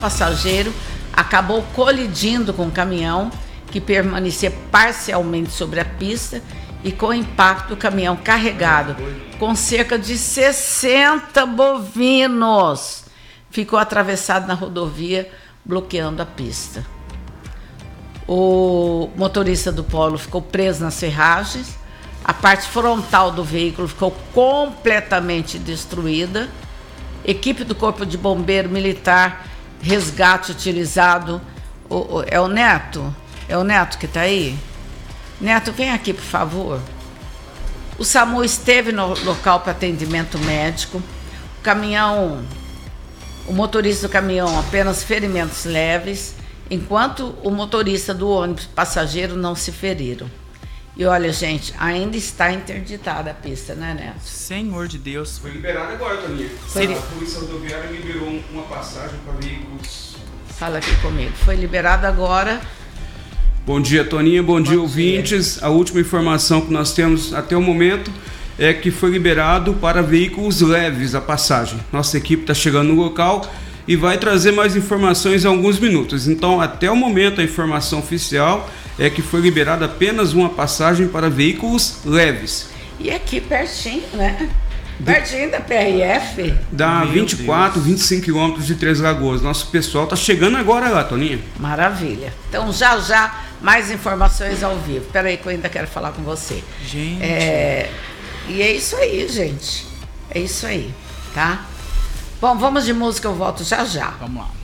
passageiro acabou colidindo com o caminhão que permanecia parcialmente sobre a pista e com o impacto o caminhão carregado com cerca de 60 bovinos ficou atravessado na rodovia, bloqueando a pista. O motorista do Polo ficou preso nas ferragens, a parte frontal do veículo ficou completamente destruída. Equipe do Corpo de Bombeiro Militar, resgate utilizado. É o Neto? É o Neto que está aí? Neto, vem aqui, por favor. O SAMU esteve no local para atendimento médico. O motorista do caminhão, apenas ferimentos leves, enquanto o motorista do ônibus passageiro não se feriram. E olha, gente, ainda está interditada a pista, né, Neto? Senhor de Deus. Foi liberado agora, Toninha. A Polícia Rodoviária liberou uma passagem para veículos. Fala aqui comigo. Foi liberado agora. Bom dia, Toninha. Bom dia, ouvintes. A última informação que nós temos até o momento é que foi liberado para veículos leves a passagem. Nossa equipe está chegando no local e vai trazer mais informações em alguns minutos. Então, até o momento, a informação oficial é que foi liberada apenas uma passagem para veículos leves. E aqui pertinho, né? Pertinho da PRF. Dá 24, 25 quilômetros de Três Lagoas. Nosso pessoal está chegando agora lá, Toninha. Maravilha. Então, já, mais informações ao vivo. Espera aí que eu ainda quero falar com você. Gente. E é isso aí, gente. É isso aí, tá? Bom, vamos de música, eu volto já. Vamos lá.